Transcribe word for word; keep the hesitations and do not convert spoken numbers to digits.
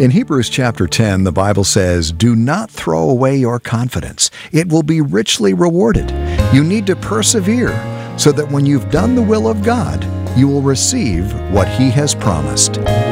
In Hebrews chapter ten, the Bible says, "Do not throw away your confidence. It will be richly rewarded." You need to persevere so that when you've done the will of God, you will receive what He has promised.